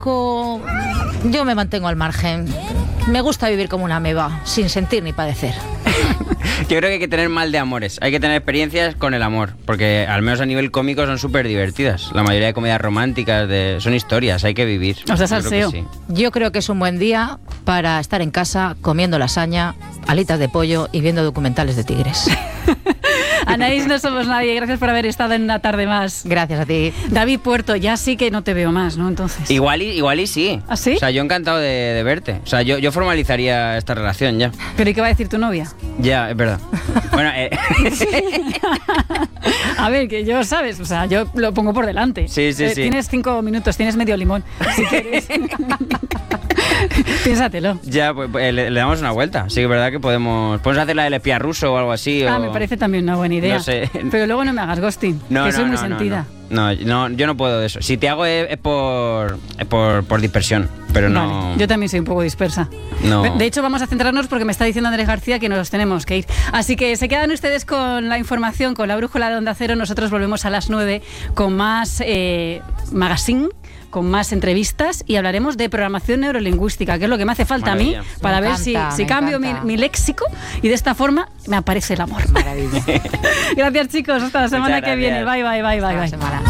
Yo me mantengo al margen. Me gusta vivir como una ameba, sin sentir ni padecer. Yo creo que hay que tener mal de amores. Hay que tener experiencias con el amor. Porque al menos a nivel cómico son súper divertidas. La mayoría de comedias románticas son historias, hay que vivir. O sea, salseo. Sí. Yo creo que es un buen día para estar en casa comiendo lasaña, alitas de pollo y viendo documentales de tigres. Anaís, no somos nadie. Gracias por haber estado en Una Tarde Más. Gracias a ti. David Puerto, ya sí que no te veo más, ¿no? Entonces. Igual y sí. ¿Ah, sí? O sea, yo encantado de verte. O sea, yo formalizaría esta relación ya. ¿Pero y qué va a decir tu novia? Ya, es verdad. Bueno, A ver, que yo, ¿sabes? O sea, yo lo pongo por delante. Sí. Tienes 5 minutos, tienes medio limón, si quieres. Piénsatelo. Ya, pues le damos una vuelta. Sí que es verdad que podemos hacer la del espía ruso o algo así. Me parece también una buena idea. No sé. Pero luego no me hagas ghosting, que soy muy sentida. No, yo no puedo de eso. Si te hago es por dispersión, pero no... Vale, yo también soy un poco dispersa. No. De hecho, vamos a centrarnos porque me está diciendo Andrés García que nos tenemos que ir. Así que se quedan ustedes con la información, con la brújula de Onda Cero. Nosotros volvemos a las 9 con más magazine, con más entrevistas y hablaremos de programación neurolingüística, que es lo que me hace falta Maravilla. a mí para ver si cambio mi léxico y de esta forma me aparece el amor. Maravilla. Gracias, chicos. Hasta la semana que gracias. viene. Bye. Hasta la semana.